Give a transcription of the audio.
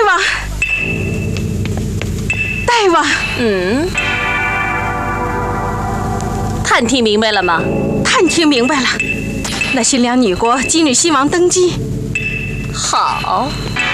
王，大王， 探听明白了吗？ 探听明白了。那新娘女国姬女新王登基。 好，